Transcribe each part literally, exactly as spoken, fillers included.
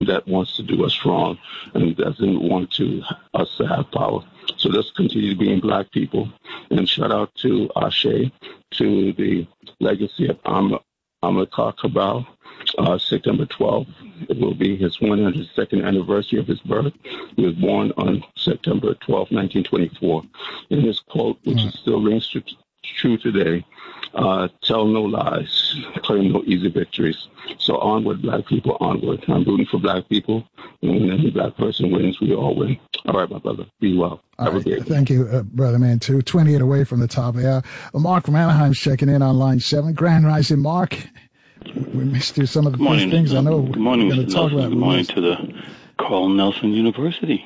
that wants to do us wrong and doesn't want to us to have power. So let's continue being black people. And shout out to Ashe, to the legacy of Am- Amilcar Cabral, uh, September twelfth. It will be his one hundred second anniversary of his birth. He was born on September twelfth, nineteen twenty-four. And his quote, which mm. is still rings true, true today, uh, tell no lies, claim no easy victories. So onward, black people, onward. I'm rooting for black people. And when any black person wins, we all win. All right, my brother. Be well. All right. Thank you, uh, Brother Man. Two twenty-eight away from the top of the hour. Well, Mark from Anaheim's checking in on line seven. Grand Rising, Mark. We missed you some of the Good morning, things I know good morning, we're going to talk about. Good morning to the Carl Nelson University.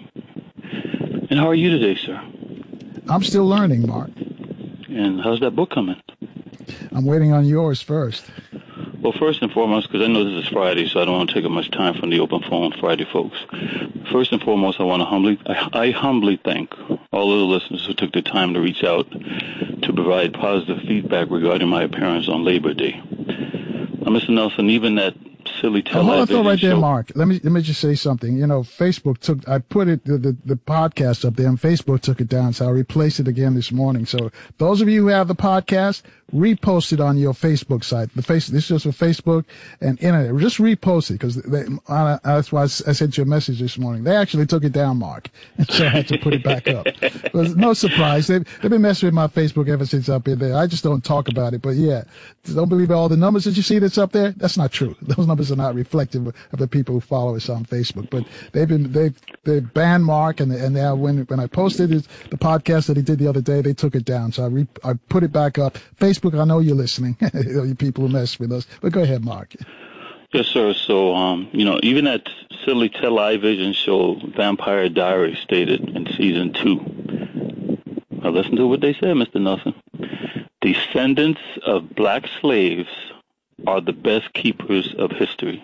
And how are you today, sir? I'm still learning, Mark. And how's that book coming? I'm waiting on yours first. Well, first and foremost, because I know this is Friday, so I don't want to take up much time from the open phone Friday, folks. First and foremost, I want to humbly, I, I humbly thank all of the listeners who took the time to reach out to provide positive feedback regarding my appearance on Labor Day. Now, Mister Nelson, even that silly television oh, hold on, throw right show. there, Mark. Let me let me just say something. You know, Facebook took. I put it the, the the podcast up there, and Facebook took it down, so I replaced it again this morning. So those of you who have the podcast, repost it on your Facebook site. The face this is just for Facebook and internet. Just repost it because uh, that's why I sent you a message this morning. They actually took it down, Mark, and so I had to put it back up. It was no surprise. They've they've been messing with my Facebook ever since I've been there. I just don't talk about it, but yeah, don't believe all the numbers that you see that's up there. That's not true. Those numbers are not reflective of the people who follow us on Facebook. But they've been they've they banned Mark, and and now when when I posted it, the podcast that he did the other day, they took it down. So I re, I put it back up. Facebook, I know you're listening. You people who mess with us. But go ahead, Mark. Yes, sir. So um, you know, even that silly television show Vampire Diaries stated in season two. Now listen to what they said, Mister Nelson. Descendants of black slaves are the best keepers of history.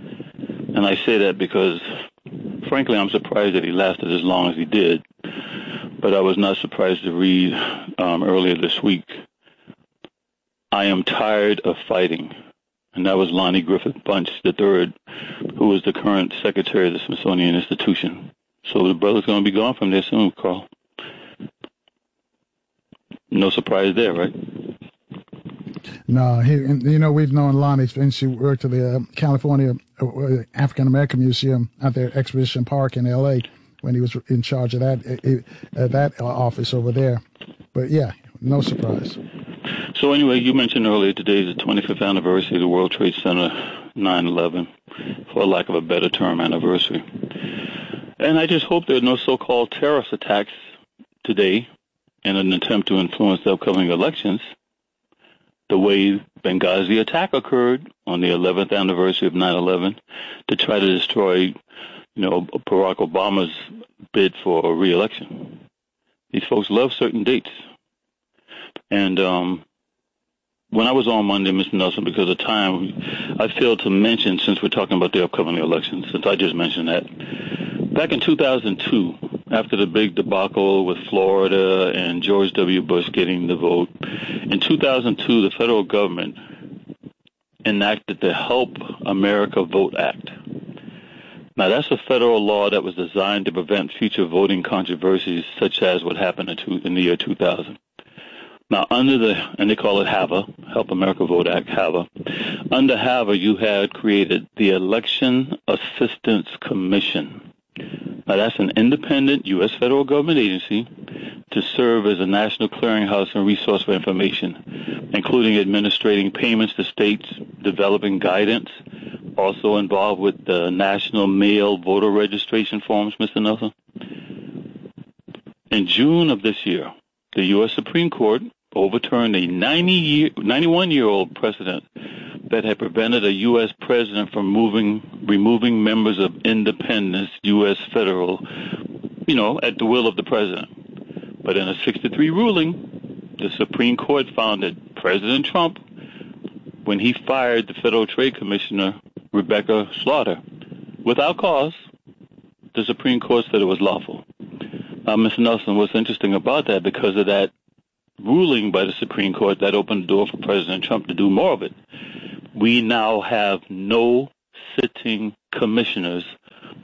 And I say that because, frankly, I'm surprised that he lasted as long as he did. But I was not surprised to read um, earlier this week, I am tired of fighting. And that was Lonnie Griffith Bunch the third, who is the current secretary of the Smithsonian Institution. So the brother's going to be gone from there soon, Carl. No surprise there, right? No, he, you know, we've known Lonnie since she worked at the uh, California uh, African American Museum out there, Exposition Park in L A, when he was in charge of that uh, that office over there. But yeah, no surprise. So anyway, you mentioned earlier today is the twenty-fifth anniversary of the World Trade Center nine eleven, for lack of a better term, anniversary. And I just hope there are no so-called terrorist attacks today in an attempt to influence the upcoming elections, the way Benghazi attack occurred on the eleventh anniversary of nine eleven to try to destroy, you know, Barack Obama's bid for re-election. These folks love certain dates. And um, when I was on Monday, Mister Nelson, because of time, I failed to mention, since we're talking about the upcoming elections, since I just mentioned that, back in two thousand two, after the big debacle with Florida and George W. Bush getting the vote, in two thousand two, the federal government enacted the Help America Vote Act. Now, that's a federal law that was designed to prevent future voting controversies such as what happened in, two, in the year two thousand. Now, under the, and they call it HAVA, Help America Vote Act, HAVA. Under HAVA, you had created the Election Assistance Commission. Now, that's an independent U S federal government agency to serve as a national clearinghouse and resource for information, including administrating payments to states, developing guidance, also involved with the national mail voter registration forms, Mister Nelson. In June of this year, the U S Supreme Court overturned a ninety-one-year-old precedent that had prevented a U S president from moving, removing members of independence U S federal, you know, at the will of the president. But in a six to three ruling, the Supreme Court found that President Trump, when he fired the Federal Trade Commissioner, Rebecca Slaughter, without cause, the Supreme Court said it was lawful. Uh, Mister Nelson, what's interesting about that, because of that ruling by the Supreme Court, that opened the door for President Trump to do more of it. We now have no sitting commissioners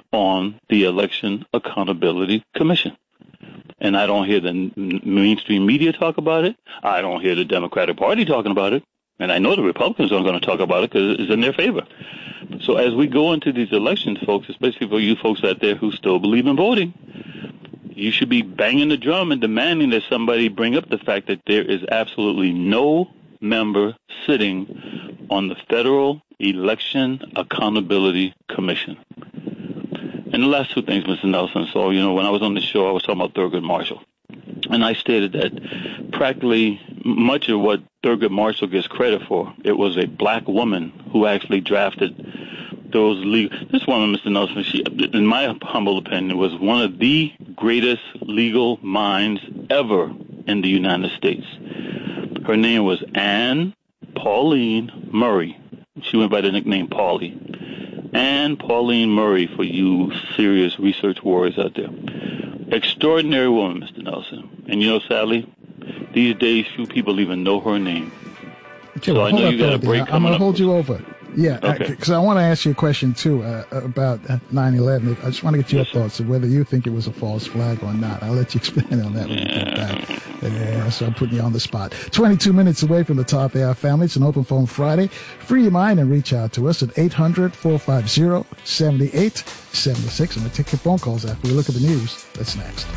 on the Election Accountability Commission. And I don't hear the mainstream media talk about it. I don't hear the Democratic Party talking about it. And I know the Republicans aren't going to talk about it because it's in their favor. So as we go into these elections, folks, especially for you folks out there who still believe in voting, you should be banging the drum and demanding that somebody bring up the fact that there is absolutely no member sitting on the Federal Election Accountability Commission. And the last two things, Mister Nelson. So, you know, when I was on the show, I was talking about Thurgood Marshall. And I stated that practically much of what Thurgood Marshall gets credit for, it was a black woman who actually drafted those legal. This woman, Mister Nelson, she, in my humble opinion, was one of the greatest legal minds ever in the United States. Her name was Anne Pauline Murray. She went by the nickname Paulie. Anne Pauline Murray, for you serious research warriors out there. Extraordinary woman, Mister Nelson. And you know, sadly, these days few people even know her name. Okay, so well, I know you got a break I'm coming going to up. hold you over. Yeah, because okay. I, I want to ask you a question, too, uh, about nine eleven. I just want to get your yes, thoughts sir. of whether you think it was a false flag or not. I'll let you expand on that when yeah. you come back. Yeah, so I'm putting you on the spot. twenty-two minutes away from the top of our family. It's an open phone Friday. Free your mind and reach out to us at eight hundred, four five zero, seven eight seven six. I'm going to take your phone calls after we look at the news. That's next.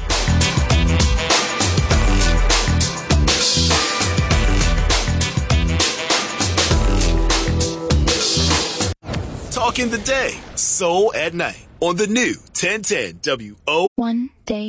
Talking the day, soul at night on the new ten ten W O. One day.